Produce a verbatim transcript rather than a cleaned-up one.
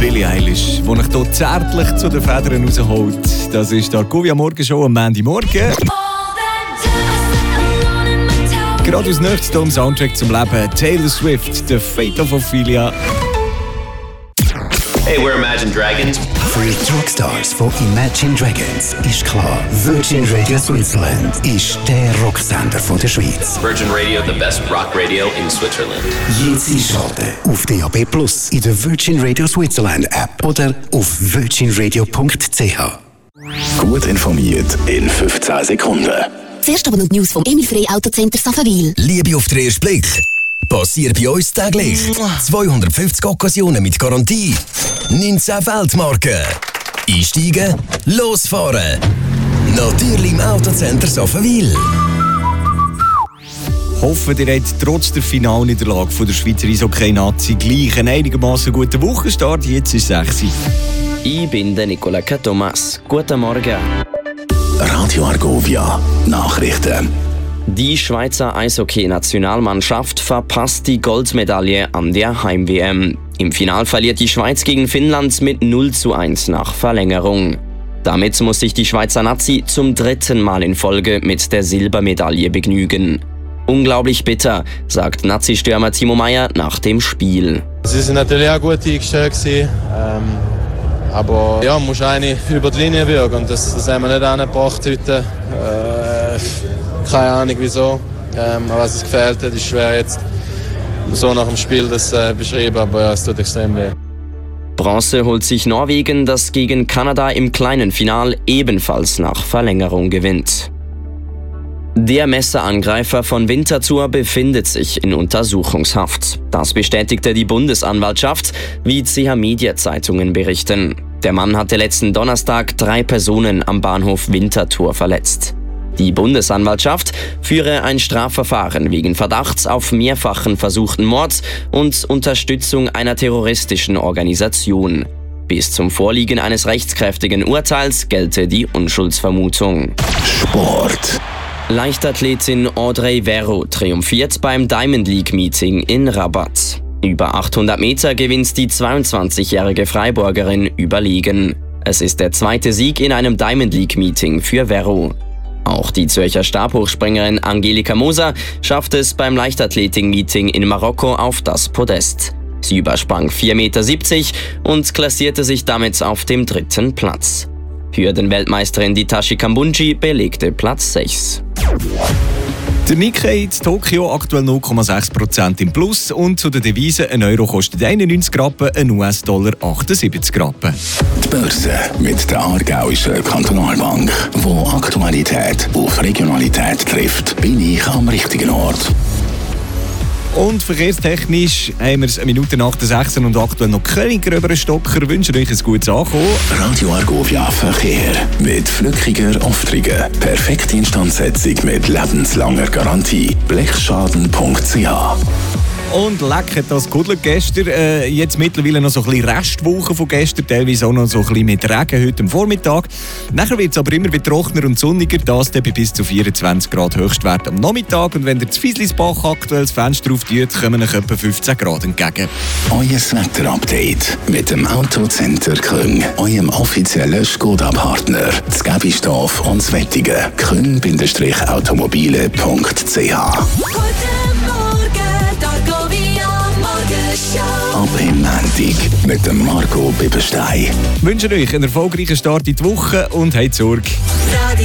Billie Eilish, die euch hier zärtlich zu den Federn rausholt. Das ist die Argovia Morgenshow am Montagmorgen. Gerade als nächstes hier im Soundtrack zum Leben Taylor Swift, The Fate of Ophelia. Hey, we're Imagine Dragons. Für die Rockstars von Imagine Dragons ist klar, Virgin Radio Switzerland ist der Rocksender von der Schweiz. Virgin Radio, the best rock radio in Switzerland. Jetzt einschalten auf D A B Plus, in der Virgin Radio Switzerland App oder auf virgin radio punkt c h. Gut informiert in fünfzehn Sekunden. Zuerst aber noch die News vom Emil Frey Autocenter Safenwil. Liebe auf den ersten Blick. Passiert bei uns täglich. zweihundertfünfzig Occasionen mit Garantie. neunzehn Weltmarken. Einsteigen, losfahren. Natürlich im Autocenter Safenwil. Hoffen, ihr habt trotz der Finalniederlage von der Schweizer Eishockey-Nazi gleich einen einigermaßen guten Wochenstart. Jetzt ist sechs Uhr. Ich bin der Nicola Thomas. Guten Morgen. Radio Argovia, Nachrichten. Die Schweizer Eishockey-Nationalmannschaft verpasst die Goldmedaille an der Heim-W M. Im Final verliert die Schweiz gegen Finnland mit null zu eins nach Verlängerung. Damit muss sich die Schweizer Nazi zum dritten Mal in Folge mit der Silbermedaille begnügen. Unglaublich bitter, sagt Nazi-Stürmer Timo Meier nach dem Spiel. Sie sind natürlich auch gut eingestellt gewesen, ähm, aber ja, man muss eine über die Linie wirken und das, das haben wir nicht angebracht heute. Äh, keine Ahnung wieso, ähm, aber was es gefehlt hat, ist schwer jetzt so nach dem Spiel das äh, beschreiben, aber ja, es tut extrem weh. Bronze holt sich Norwegen, das gegen Kanada im kleinen Final ebenfalls nach Verlängerung gewinnt. Der Messerangreifer von Winterthur befindet sich in Untersuchungshaft. Das bestätigte die Bundesanwaltschaft, wie C H Media Zeitungen berichten. Der Mann hatte letzten Donnerstag drei Personen am Bahnhof Winterthur verletzt. Die Bundesanwaltschaft führe ein Strafverfahren wegen Verdachts auf mehrfachen versuchten Mord und Unterstützung einer terroristischen Organisation. Bis zum Vorliegen eines rechtskräftigen Urteils gelte die Unschuldsvermutung. Sport. Leichtathletin Audrey Verro triumphiert beim Diamond League Meeting in Rabat. Über achthundert Meter gewinnt die zweiundzwanzigjährige Freiburgerin überlegen. Es ist der zweite Sieg in einem Diamond League Meeting für Verro. Auch die Zürcher Stabhochspringerin Angelika Moser schafft es beim Leichtathletik-Meeting in Marokko auf das Podest. Sie übersprang vier Meter siebzig und klassierte sich damit auf dem dritten Platz. Hürdenweltmeisterin Ditashi Kambunji belegte Platz sechs. Der Nikkei in Tokio aktuell null Komma sechs Prozent im Plus und zu der Devise ein Euro kostet einundneunzig Rappen, ein U S-Dollar achtundsiebzig Rappen. Die Börse mit der Aargauischen Kantonalbank, wo Aktualität auf Regionalität trifft, bin ich am richtigen Ort. Und verkehrstechnisch haben wir es eine Minute nach der sechs und aktuell noch keinen gröberen Stocker. Wir wünschen euch ein gutes Ankommen. Radio Argovia Verkehr mit flückiger Auftriege. Perfekte Instandsetzung mit lebenslanger Garantie. blechschaden punkt c h. Und leck hat das gehudelt gestern. Äh, jetzt mittlerweile noch so ein bisschen Restwoche von gestern, teilweise auch noch so ein bisschen mit Regen heute am Vormittag. Nachher wird es aber immer wieder trockener und sonniger, das dann bei bis zu vierundzwanzig Grad Höchstwert am Nachmittag. Und wenn ihr das Fieslisbach aktuell das Fenster auftut, kommen euch etwa fünfzehn Grad entgegen. Euer Wetterupdate mit dem Autocenter Küng, eurem offiziellen Skoda-Partner. Das Gäbistoff und das Wettige. küng Automobile punkt c h. Ab im Montag mit dem Marco Bibberstein. Ich wünsche euch einen erfolgreichen Start in die Woche und habt Sorge.